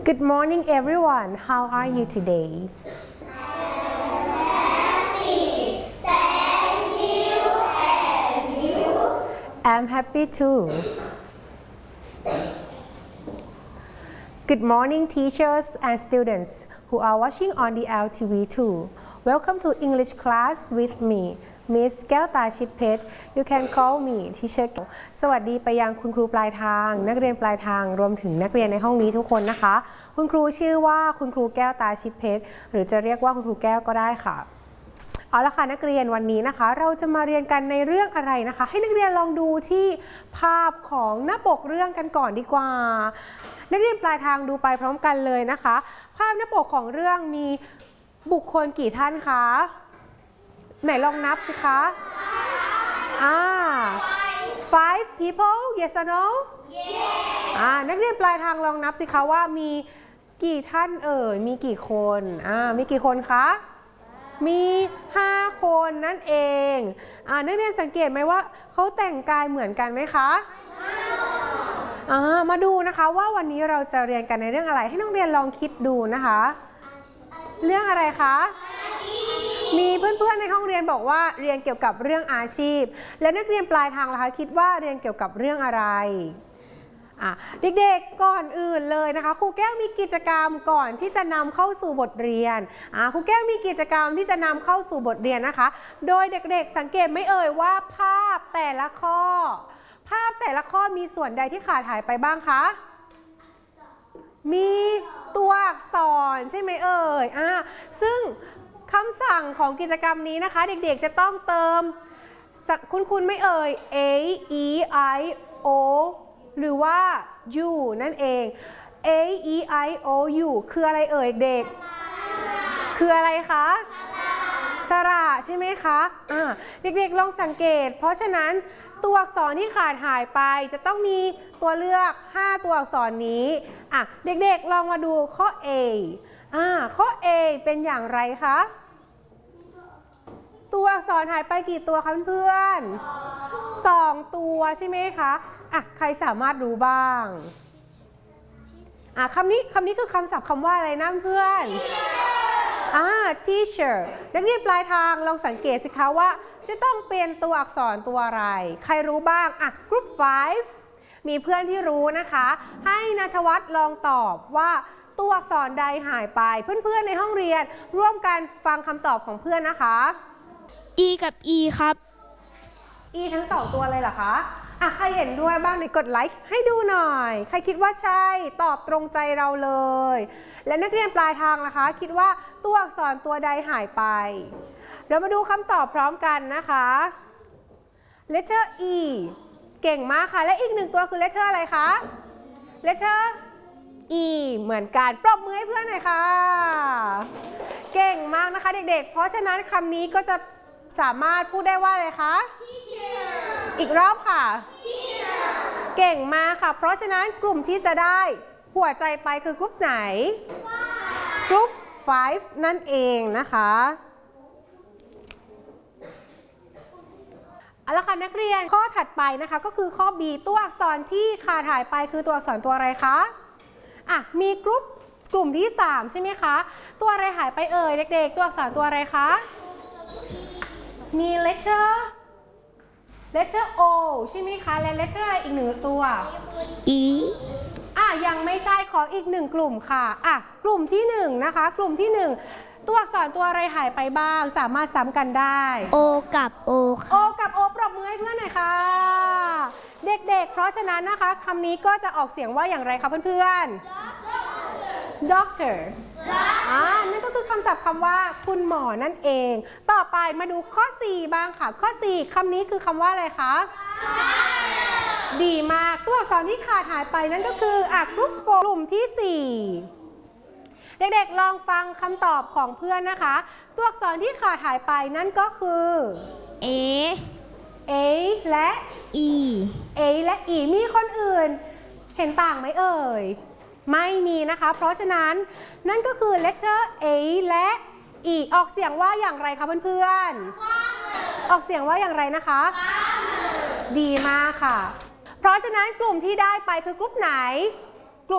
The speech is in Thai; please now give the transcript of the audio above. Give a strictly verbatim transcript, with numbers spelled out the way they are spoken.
Good morning, everyone. How are you today? Happy. Thank you. And you? I'm happy too. Good morning, teachers and students who are watching on the L T V too. Welcome to English class with me, Miss แก้วตาชิดเพชร You can call me Teacher สวัสดีไปยังคุณครูปลายทางนักเรียนปลายทางรวมถึงนักเรียนในห้องนี้ทุกคนนะคะคุณครูชื่อว่าคุณครูแก้วตาชิดเพชรหรือจะเรียกว่าคุณครูแก้วก็ได้ค่ะเอาละค่ะนักเรียนวันนี้นะคะเราจะมาเรียนกันในเรื่องอะไรนะคะให้นักเรียนลองดูที่ภาพของหน้าปกเรื่องกันก่อนดีกว่านักเรียนปลายทางดูไปพร้อมกันเลยนะคะภาพหน้าปกของเรื่องมีบุคคลกี่ท่านคะไหนลองนับสิคะอ่า five people yes or no yes อ่านักเรียนปลายทางลองนับสิคะว่ามีกี่ท่านเอ่ยมีกี่คนอ่ามีกี่คนคะมีห้าคนนั่นเองอ่านักเรียนสังเกตไหมว่าเขาแต่งกายเหมือนกันไหมคะอ่ามาดูนะคะว่าวันนี้เราจะเรียนกันในเรื่องอะไรให้นักเรียนลองคิดดูนะคะเรื่องอะไรคะมีเพื่อนๆในห้องเรียนบอกว่าเรียนเกี่ยวกับเรื่องอาชีพและนักเรียนปลายทางล่ะคะคิดว่าเรียนเกี่ยวกับเรื่องอะไรอ่ะเด็กๆก่อนอื่นเลยนะคะครูแก้วมีกิจกรรมก่อนที่จะนำเข้าสู่บทเรียนอ่ะครูแก้วมีกิจกรรมที่จะนำเข้าสู่บทเรียนนะคะโดยเด็กๆสังเกตไม่เอ่ยว่าภาพแต่ละข้อภาพแต่ละข้อมีส่วนใดที่ขาดหายไปบ้างคะมีตัวอักษรใช่ไหมเอ่ยอ่ะซึ่งคำสั่งของกิจกรรมนี้นะคะเด็กๆจะต้องเติมคุณคุณไม่เอ่ย a e i o หรือว่า u นั่นเอง a e i o u คืออะไรเอ่ยเด็กคืออะไรคะสระใช่ไหมคะอ่าเด็กๆลองสังเกตเพราะฉะนั้นตัวอักษรที่ขาดหายไปจะต้องมีตัวเลือกห้าตัวอักษรนี้อ่ะเด็กๆลองมาดูข้อ A อ่าข้อ A เป็นอย่างไรคะตัวอักษรหายไปกี่ตัวคะเพื่อนสองตัวใช่ไหมคะอ่ะใครสามารถรู้บ้างอ่ะคำนี้คำนี้คือคำศัพท์คำว่าอะไรนะเพื่อนอ่า teacher นักเรียนปลายทางลองสังเกตสิคะว่าจะต้องเป็นตัวอักษรตัวอะไรใครรู้บ้างอ่ะ group five มีเพื่อนที่รู้นะคะให้ณัฐวัฒน์ลองตอบว่าตัวอักษรใดหายไปเพื่อนๆในห้องเรียนร่วมกันฟังคำตอบของเพื่อนนะคะ E กับ E ครับ E ทั้งสองตัวเลยเหรอคะอ่ะใครเห็นด้วยบ้างในกดไลค์ให้ดูหน่อยใครคิดว่าใช่ตอบตรงใจเราเลยและนักเรียนปลายทางนะคะคิดว่าตัวอักษรตัวใดหายไปเดี๋ยวมาดูคำตอบพร้อมกันนะคะ letter E เก่งมากค่ะและอีกหนึ่งตัวคือ letter อะไรคะ letter E เหมือนกันปรบมือให้เพื่อนหน่อยค่ะเก่งมากนะคะเด็กๆเพราะฉะนั้นคำนี้ก็จะสามารถพูดได้ว่าอะไรคะ Teacher อีกรอบค่ะ Teacher เก่งมากค่ะเพราะฉะนั้นกลุ่มที่จะได้หัวใจไปคือกลุ่มไหน กลุ่มfiveนั่นเองนะคะเอาละค่ะนักเรียนข้อถัดไปนะคะก็คือข้อ B ตัวอักษรที่ขาดหายไปคือตัวอักษรตัวอะไรคะอ่ะมีกลุ่มกลุ่มที่สามใช่ไหมคะตัวอะไรหายไปเอ่ยเด็กๆตัวอักษรตัวอะไรคะมี letter letter O ใช่ไหมคะและ letter อะไรอีกหนึ่งตัว E อ่ะยังไม่ใช่ของอีกหนึ่งกลุ่มค่ะอ่ะกลุ่มที่หนึ่งนะคะกลุ่มที่หนึ่งตัวอักษรตัวอะไรหายไปบ้างสามารถซ้ำกันได้ O กับ O ค่ะ O กับ O ปรบมือให้เพื่อนหน่อยค่ะเด็กๆเพราะฉะนั้นนะคะคำนี้ก็จะออกเสียงว่าอย่างไรคะเพื่อนๆ doctor อ่านั่นก็คือคำศัพท์คำว่าคุณหมอนั่นเองต่อไปมาดูข้อสี่บ้างค่ะข้อสี่คำนี้คือคำว่าอะไรคะดีมากตัวอักษรที่ขาดหายไปนั่นก็คืออ่ะกลุ่มโฟกลุ่มที่สี่เด็กๆลองฟังคำตอบของเพื่อนนะคะตัวอักษรที่ขาดหายไปนั่นก็คือ A A และ E A และ E มีคนอื่นเห็นต่างไหมเอ่ยไม่มีนะคะเพราะฉะนั้นนั่นก็คือ letter A และ E ออกเสียงว่าอย่างไรคะเพื่อนๆออกเสียงว่าอย่างไรนะคะดีมากค่ะเพราะฉะนั้นกลุ่มที่ได้ไปคือกลุ่มไหน